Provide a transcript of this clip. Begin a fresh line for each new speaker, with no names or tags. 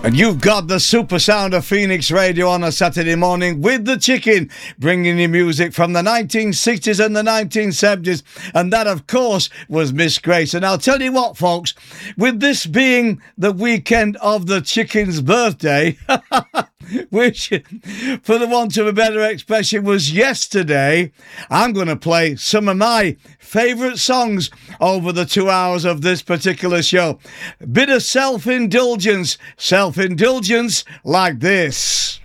And you've got the super sound of Phoenix Radio on a Saturday morning with the Chicken, bringing you music from the 1960s and the 1970s. And that, of course, was Miss Grace. And I'll tell you what, folks, with this being the weekend of the Chicken's birthday, which, for the want of a better expression, was yesterday, I'm going to play some of my favourite songs over the 2 hours of this particular show. Bit of self-indulgence like this.